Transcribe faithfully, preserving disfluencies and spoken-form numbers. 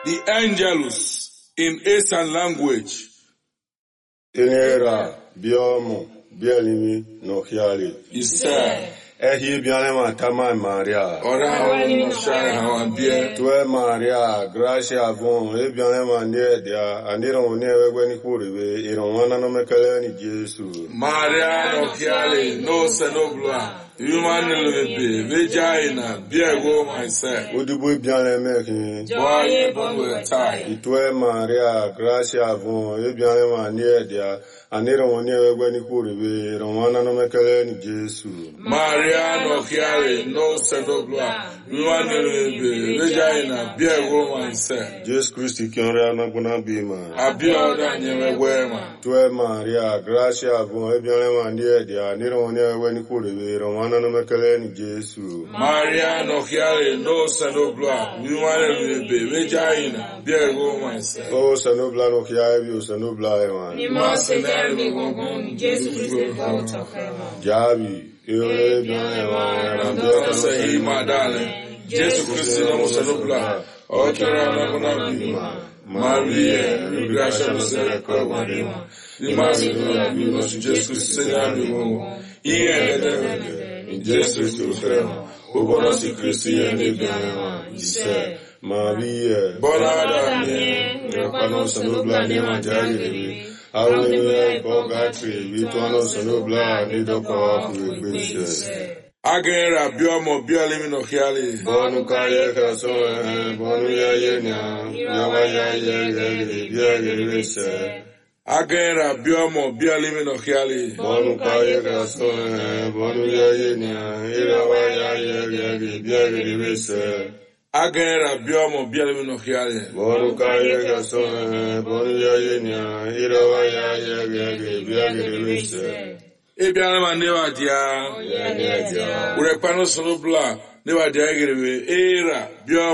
The Angelus in Eastern language. Inera, biomo, bielimi, no hiali. Isa. Ehi bianema tama Maria. Ora no shine hawambie. Tue Maria, gracia bon, e bianema niedia, aniro uniewe gweni kuriwe, ironwana no mekele ni Jesu. Maria no hiali, no senobla. Human lebe, vagina, biego myself. Udubu bianeme ki. Boye bonwe tai. Tue Maria, gracia bon, e bianema niedia, aniro uniewe gweni kuriwe, ironwana no mekele ni Jesu. Maria no hiali, no senobla. Human lebe, vagina, biego myself. Jesus Christ kianre anaguna bima. Abioda nyewe wema. Tue Maria, gracia bon, e bianema niedia, aniro uniewe gweni kuriwe, ironwana no mekele ni Jesu. Maria no hiali, no senobla. Human lebe, vagina, biego myself. Oh, sanobla no kiabi, o sanobla ewan. Ima senere mi gongon, Jesu Christ volta fema. Jabi, ewe bian ewan, rambia Say my darling, Jesus Christ no senobla. Okera na kuna bima. Maria, gracia no se recordarima. Imasi no bima, Jesus Christ se amigo. Iye de Jesus Christ crema. O bonosi Christi ende bianema. Ise. Maria, Bonada me. Nepano sanobla ne manjari debi. Hallelujah, Bogatri, Vituano sanobla, nido kwa kuwekwishe. Agera biomo biolimi no hiali. Bonu kaya kasoe, bonu ya yenya, yawa ya yegeli, biagirese. Agera biomo biolimi no hiali. Bonu kaya kasoe, bonu ya yenya, yawa ya yegeli, biagirese. Agera biomo biolimi no hiali. Bonu kaya kasoe, bonu ya yenya, yawa ya yegeli, biagirese. Ebiana ma newa dia. Urepano sonobla newa dia egerewe era bio